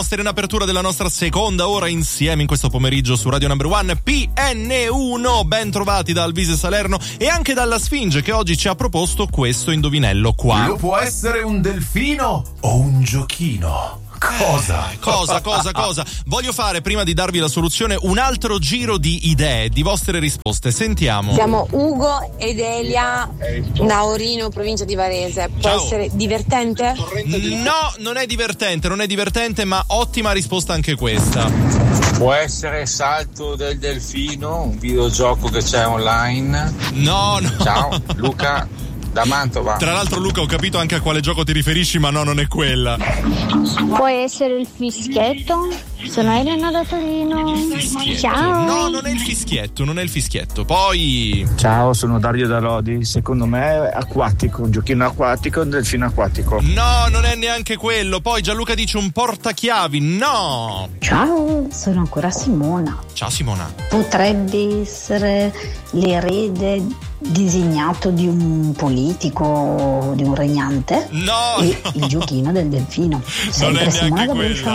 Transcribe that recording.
In apertura della nostra seconda ora insieme in questo pomeriggio su Radio Number One, PN1, ben trovati da Alvise Salerno e anche dalla Sfinge che oggi ci ha proposto questo indovinello qua. Lo può essere un delfino o un giochino? Cosa? Voglio fare, prima di darvi la soluzione, un altro giro di idee, di vostre risposte. Sentiamo. Siamo Ugo ed Elia, Naorino, provincia di Varese. Può Ciao. essere divertente? No, non è divertente, ma ottima risposta anche questa. Può essere Salto del Delfino, un videogioco che c'è online. No. Ciao, Luca da Mantova. Tra l'altro, Luca, ho capito anche a quale gioco ti riferisci, ma no, non è quella. Può essere il fischietto? Sono Elena da Torino. Ciao. No, non è il fischietto. Poi. Ciao, sono Dario da Lodi. Secondo me è acquatico, un giochino acquatico, un delfino acquatico. No, non è neanche quello. Poi Gianluca dice un portachiavi. No. Ciao, sono ancora Simona. Ciao Simona. Potrebbe essere l'erede designato di un politico o di un regnante? No. E il giochino del delfino. Non è Sempre Simona neanche da quella. Brescia.